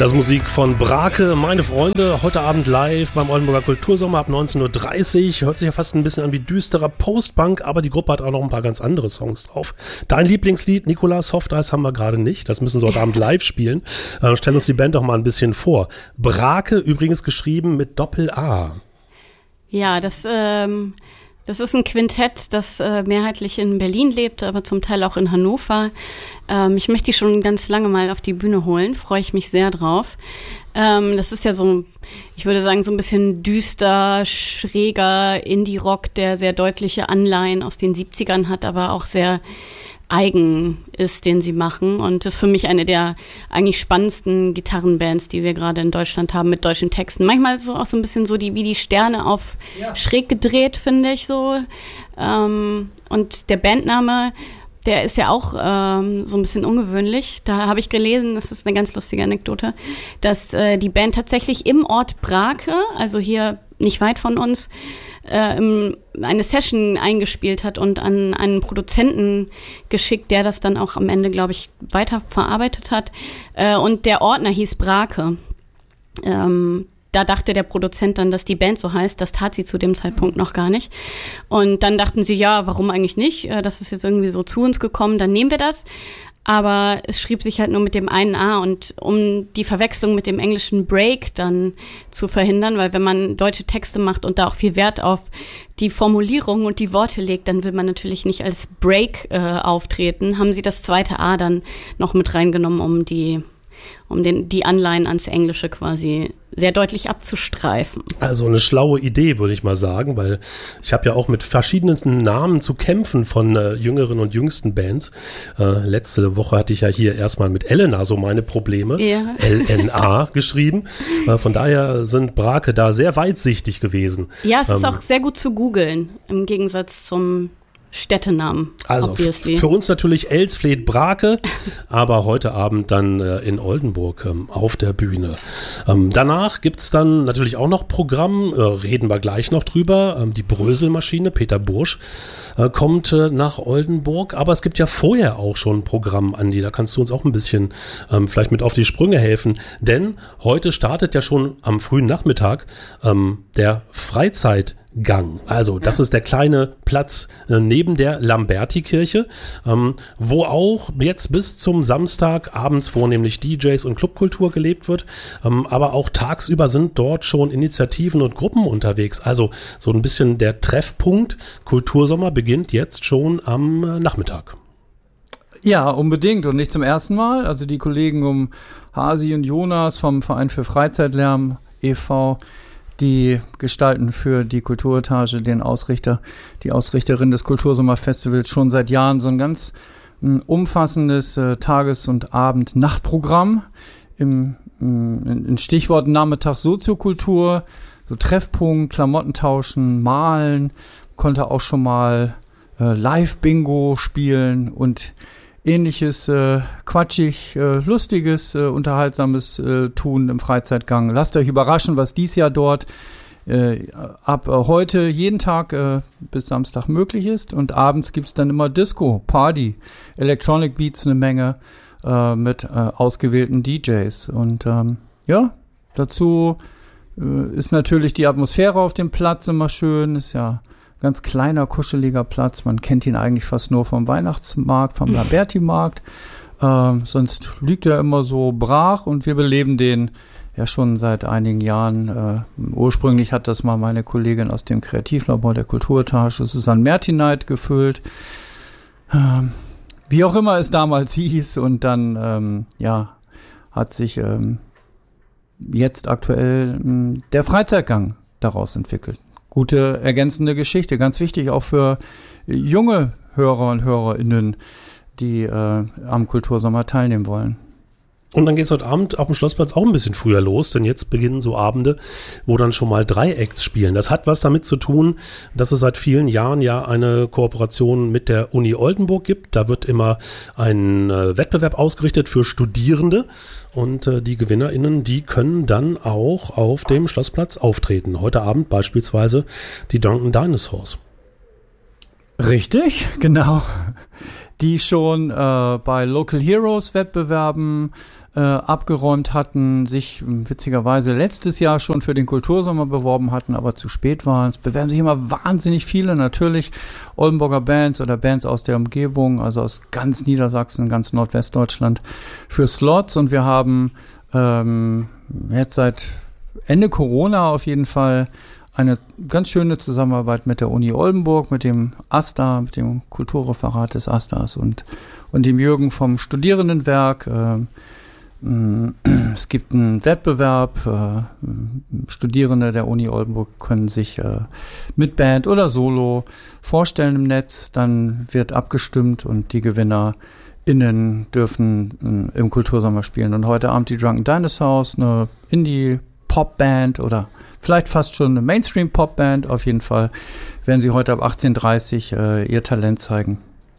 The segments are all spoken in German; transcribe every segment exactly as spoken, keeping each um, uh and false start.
Das ist Musik von Brake, meine Freunde, heute Abend live beim Oldenburger Kultursommer ab neunzehn Uhr dreißig. Hört sich ja fast ein bisschen an wie düsterer Postpunk, aber die Gruppe hat auch noch ein paar ganz andere Songs drauf. Dein Lieblingslied, Nicola, Soft Eis, haben wir gerade nicht. Das müssen sie heute Abend live spielen. Äh, stell uns die Band doch mal ein bisschen vor. Brake, übrigens geschrieben mit Doppel-A. Ja, das... Ähm Das ist ein Quintett, das äh, mehrheitlich in Berlin lebt, aber zum Teil auch in Hannover. Ähm, ich möchte die schon ganz lange mal auf die Bühne holen, freue ich mich sehr drauf. Ähm, das ist ja so, ich würde sagen, so ein bisschen düster, schräger Indie-Rock, der sehr deutliche Anleihen aus den siebzigern hat, aber auch sehr eigen ist, den sie machen. Und das ist für mich eine der eigentlich spannendsten Gitarrenbands, die wir gerade in Deutschland haben, mit deutschen Texten. Manchmal ist es auch so ein bisschen so die wie die Sterne auf ja. schräg gedreht, finde ich so. Ähm, und der Bandname, der ist ja auch ähm, so ein bisschen ungewöhnlich. Da habe ich gelesen, das ist eine ganz lustige Anekdote, dass äh, die Band tatsächlich im Ort Brake, also hier nicht weit von uns, äh, eine Session eingespielt hat und an einen Produzenten geschickt, der das dann auch am Ende, glaube ich, weiter verarbeitet hat. Äh, und der Ordner hieß Brake. Ähm, Da dachte der Produzent dann, dass die Band so heißt. Das tat sie zu dem Zeitpunkt noch gar nicht. Und dann dachten sie, ja, warum eigentlich nicht? Das ist jetzt irgendwie so zu uns gekommen, dann nehmen wir das. Aber es schrieb sich halt nur mit dem einen A. Und um die Verwechslung mit dem englischen Break dann zu verhindern, weil wenn man deutsche Texte macht und da auch viel Wert auf die Formulierung und die Worte legt, dann will man natürlich nicht als Break äh, auftreten, haben sie das zweite A dann noch mit reingenommen, um die um den, die Anleihen ans Englische quasi sehr deutlich abzustreifen. Also eine schlaue Idee, würde ich mal sagen, weil ich habe ja auch mit verschiedenen Namen zu kämpfen von äh, jüngeren und jüngsten Bands. Äh, letzte Woche hatte ich ja hier erstmal mit Elena so meine Probleme, ja. L N A geschrieben. Äh, von daher sind Brake da sehr weitsichtig gewesen. Ja, es ähm, ist auch sehr gut zu googeln, im Gegensatz zum Städtenamen. Also obviously. Für uns natürlich Elsfleth Brake, aber heute Abend dann äh, in Oldenburg ähm, auf der Bühne. Ähm, danach gibt's dann natürlich auch noch Programm, äh, reden wir gleich noch drüber. Ähm, die Bröselmaschine, Peter Bursch, äh, kommt äh, nach Oldenburg, aber es gibt ja vorher auch schon ein Programm, Andi, da kannst du uns auch ein bisschen ähm, vielleicht mit auf die Sprünge helfen, denn heute startet ja schon am frühen Nachmittag ähm, der Freizeit Gang. Also das ja. ist der kleine Platz äh, neben der Lamberti-Kirche, ähm, wo auch jetzt bis zum Samstag abends vornehmlich D Js und Clubkultur gelebt wird, ähm, aber auch tagsüber sind dort schon Initiativen und Gruppen unterwegs. Also so ein bisschen der Treffpunkt Kultursommer beginnt jetzt schon am äh, Nachmittag. Ja, unbedingt und nicht zum ersten Mal. Also die Kollegen um Hasi und Jonas vom Verein für Freizeitlärm e V, die gestalten für die Kulturetage, den Ausrichter, die Ausrichterin des Kultursommerfestivals schon seit Jahren so ein ganz ein umfassendes äh, Tages- und Abend-Nachtprogramm im, im in Stichworten Nachmittag Soziokultur, so Treffpunkt, Klamotten tauschen, malen, konnte auch schon mal äh, Live-Bingo spielen und ähnliches äh, quatschig, äh, lustiges, äh, unterhaltsames äh, tun im Freizeitgang. Lasst euch überraschen, was dies Jahr dort äh, ab äh, heute jeden Tag äh, bis Samstag möglich ist. Und abends gibt's dann immer Disco, Party, Electronic Beats eine Menge äh, mit äh, ausgewählten D Js. Und ähm, ja, dazu äh, ist natürlich die Atmosphäre auf dem Platz immer schön, ist ja ganz kleiner, kuscheliger Platz. Man kennt ihn eigentlich fast nur vom Weihnachtsmarkt, vom Lamberti-Markt. Ähm, sonst liegt er immer so brach und wir beleben den ja schon seit einigen Jahren. Äh, ursprünglich hat das mal meine Kollegin aus dem Kreativlabor der Kulturetage, Susanne Mertineit, gefüllt. Ähm, wie auch immer es damals hieß. Und dann, ähm, ja, hat sich ähm, jetzt aktuell ähm, der Freizeitgang daraus entwickelt. Gute ergänzende Geschichte, ganz wichtig auch für junge Hörer und HörerInnen, die äh, am Kultursommer teilnehmen wollen. Und dann geht's heute Abend auf dem Schlossplatz auch ein bisschen früher los, denn jetzt beginnen so Abende, wo dann schon mal drei Acts spielen. Das hat was damit zu tun, dass es seit vielen Jahren ja eine Kooperation mit der Uni Oldenburg gibt. Da wird immer ein äh, Wettbewerb ausgerichtet für Studierende und äh, die GewinnerInnen, die können dann auch auf dem Schlossplatz auftreten. Heute Abend beispielsweise die Drunken Dinosaurs. Richtig, genau. die schon äh, bei Local Heroes Wettbewerben äh, abgeräumt hatten, sich witzigerweise letztes Jahr schon für den Kultursommer beworben hatten, aber zu spät waren. Es bewerben sich immer wahnsinnig viele, natürlich Oldenburger Bands oder Bands aus der Umgebung, also aus ganz Niedersachsen, ganz Nordwestdeutschland für Slots, und wir haben ähm, jetzt seit Ende Corona auf jeden Fall eine ganz schöne Zusammenarbeit mit der Uni Oldenburg, mit dem AStA, mit dem Kulturreferat des AStAs und, und dem Jürgen vom Studierendenwerk. Äh, Es gibt einen Wettbewerb, äh, Studierende der Uni Oldenburg können sich äh, mit Band oder Solo vorstellen im Netz, dann wird abgestimmt und die GewinnerInnen dürfen äh, im Kultursommer spielen. Und heute Abend die Drunken Dinosaurs, eine Indie-Pop-Band oder vielleicht fast schon eine Mainstream-Pop-Band, auf jeden Fall werden sie heute ab achtzehn Uhr dreißig äh, ihr Talent zeigen.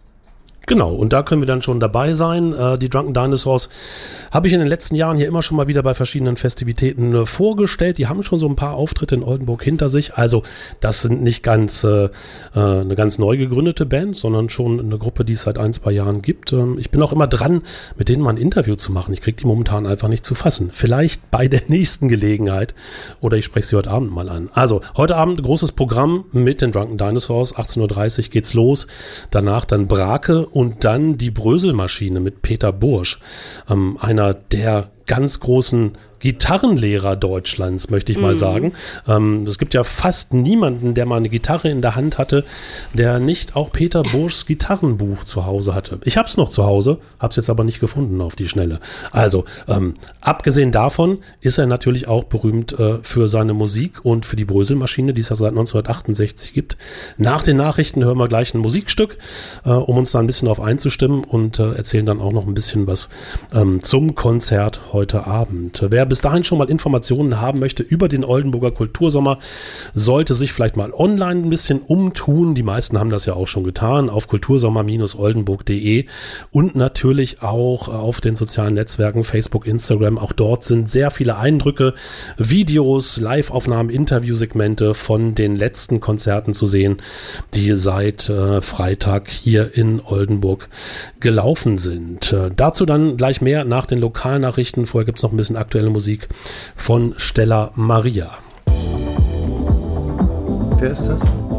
Genau, und da können wir dann schon dabei sein. Äh, die Drunken Dinosaurs habe ich in den letzten Jahren hier immer schon mal wieder bei verschiedenen Festivitäten äh, vorgestellt. Die haben schon so ein paar Auftritte in Oldenburg hinter sich. Also das sind nicht ganz äh, eine ganz neu gegründete Band, sondern schon eine Gruppe, die es seit ein, zwei Jahren gibt. Ähm, ich bin auch immer dran, mit denen mal ein Interview zu machen. Ich kriege die momentan einfach nicht zu fassen. Vielleicht bei der nächsten Gelegenheit oder ich spreche sie heute Abend mal an. Also heute Abend großes Programm mit den Drunken Dinosaurs. achtzehn Uhr dreißig geht's los. Danach dann Brake und dann die Bröselmaschine mit Peter Bursch, ähm, einer der ganz großen Gitarrenlehrer Deutschlands, möchte ich mal mm. sagen. Ähm, es gibt ja fast niemanden, der mal eine Gitarre in der Hand hatte, der nicht auch Peter Burschs Gitarrenbuch zu Hause hatte. Ich habe es noch zu Hause, habe es jetzt aber nicht gefunden auf die Schnelle. Also, ähm, abgesehen davon ist er natürlich auch berühmt äh, für seine Musik und für die Bröselmaschine, die es ja seit neunzehnhundertachtundsechzig gibt. Nach den Nachrichten hören wir gleich ein Musikstück, äh, um uns da ein bisschen auf einzustimmen und äh, erzählen dann auch noch ein bisschen was ähm, zum Konzert heute Abend. Wer bis dahin schon mal Informationen haben möchte über den Oldenburger Kultursommer, sollte sich vielleicht mal online ein bisschen umtun. Die meisten haben das ja auch schon getan auf kultursommer Bindestrich oldenburg Punkt de und natürlich auch auf den sozialen Netzwerken Facebook, Instagram. Auch dort sind sehr viele Eindrücke, Videos, Live-Aufnahmen, Interviewsegmente von den letzten Konzerten zu sehen, die seit äh, Freitag hier in Oldenburg gelaufen sind. Äh, dazu dann gleich mehr nach den Lokalnachrichten. Vorher gibt es noch ein bisschen aktuelle Musik von Stella Maria. Wer ist das?